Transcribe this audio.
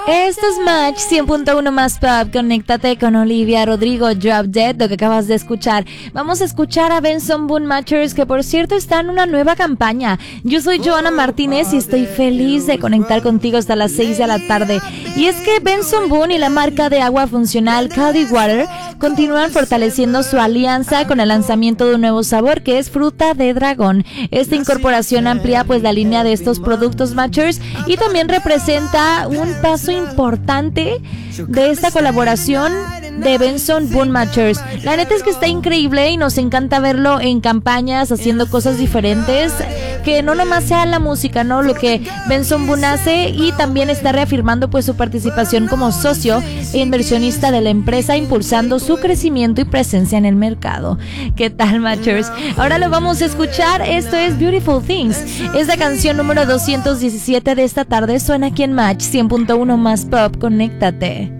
Esto es Match 100.1 más pop. Conéctate con Olivia Rodrigo, Drop Dead, lo que acabas de escuchar. Vamos a escuchar a Benson Boone Matchers, que por cierto está en una nueva campaña. Yo soy Joana Martínez y estoy feliz de conectar contigo hasta las 6 de la tarde. Y es que Benson Boone y la marca de agua funcional Cloudy Water continúan fortaleciendo su alianza con el lanzamiento de un nuevo sabor que es fruta de dragón. Esta incorporación amplía pues la línea de estos productos Matchers y también representa un paso importante de esta colaboración de Benson Boone Matchers. La neta es que está increíble y nos encanta verlo en campañas haciendo cosas diferentes, que no nomás sea la música, ¿no? Lo que Benson Boone hace, y también está reafirmando pues su participación como socio e inversionista de la empresa, impulsando su crecimiento y presencia en el mercado. ¿Qué tal, Matchers? Ahora lo vamos a escuchar. Esto es Beautiful Things. Es la canción número 217 de esta tarde. Suena aquí en Match 100.1 más pop. Conéctate.